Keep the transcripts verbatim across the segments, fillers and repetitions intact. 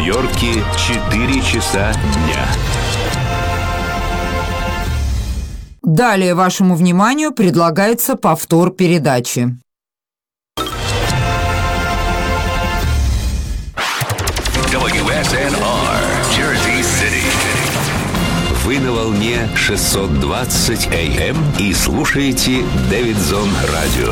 Нью-Йорке четыре часа дня. Далее вашему вниманию предлагается повтор передачи. дабл ю эс эн ар, Jersey City. Вы на волне шестьсот двадцать эй эм и слушаете Дэвидсон Радио.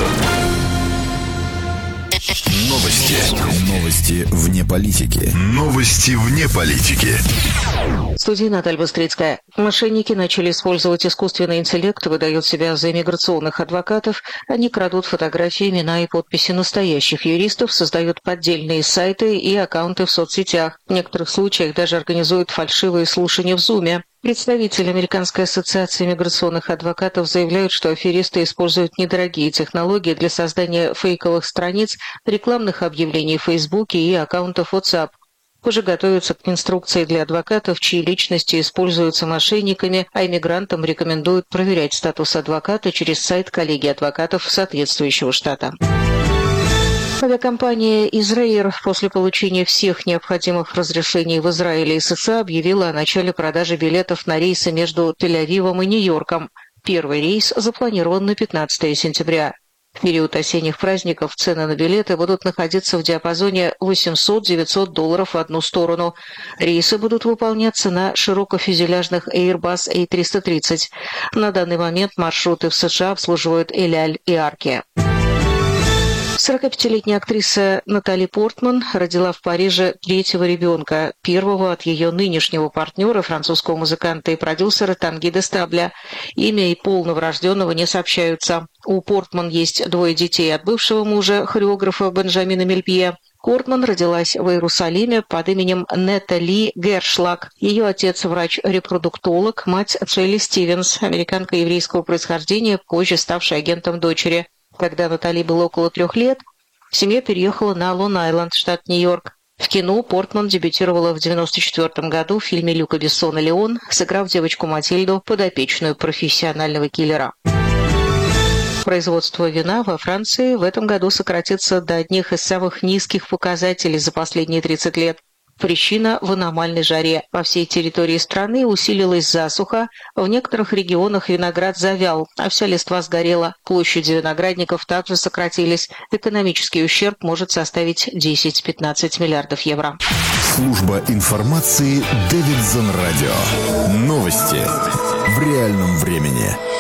Новости. Новости вне политики. Новости вне политики. В студии Наталья Быстрицкая. Мошенники начали использовать искусственный интеллект, выдают себя за иммиграционных адвокатов. Они крадут фотографии, имена и подписи настоящих юристов, создают поддельные сайты и аккаунты в соцсетях. В некоторых случаях даже организуют фальшивые слушания в Зуме. Представители Американской ассоциации миграционных адвокатов заявляют, что аферисты используют недорогие технологии для создания фейковых страниц, рекламных объявлений в Фейсбуке и аккаунтов WhatsApp. Позже готовятся к инструкции для адвокатов, чьи личности используются мошенниками, а иммигрантам рекомендуют проверять статус адвоката через сайт коллегии адвокатов соответствующего штата. Авиакомпания «Израир» после получения всех необходимых разрешений в Израиле и США объявила о начале продажи билетов на рейсы между Тель-Авивом и Нью-Йорком. Первый рейс запланирован на пятнадцатое сентября. В период осенних праздников цены на билеты будут находиться в диапазоне восемьсот-девятьсот долларов в одну сторону. Рейсы будут выполняться на широкофюзеляжных Airbus эй триста тридцать. На данный момент маршруты в США обслуживают Эль-Аль и Арки. сорокапятилетняя актриса Натали Портман родила в Париже третьего ребенка, первого от ее нынешнего партнера, французского музыканта и продюсера Танги де Стабля. Имя и пол новорожденного не сообщаются. У Портман есть двое детей от бывшего мужа, хореографа Бенджамина Мельпье. Портман родилась в Иерусалиме под именем Нетали Гершлаг. Ее отец – врач-репродуктолог, мать Шелли Стивенс, американка еврейского происхождения, позже ставшая агентом дочери. Когда Натали было около трех лет, семья переехала на Лонг-Айленд, штат Нью-Йорк. В кино Портман дебютировала в девяносто четвёртом году в фильме Люка Бессона «Леон», сыграв девочку Матильду, подопечную профессионального киллера. Производство вина во Франции в этом году сократится до одних из самых низких показателей за последние тридцать лет. Причина в аномальной жаре. По всей территории страны усилилась засуха, в некоторых регионах виноград завял, а вся листва сгорела. Площади виноградников также сократились. Экономический ущерб может составить десять-пятнадцать миллиардов евро. Служба информации Дэвидсон Радио. Новости в реальном времени.